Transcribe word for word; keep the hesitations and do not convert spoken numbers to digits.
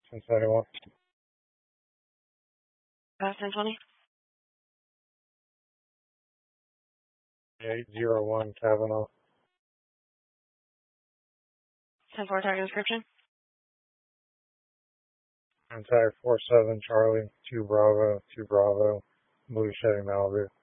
Since anyone. Uh, ten twenty. eight zero one Kavanaugh. ten four target description. Contact four seven Charlie, two Bravo, two Bravo, Blue Chevy Malibu.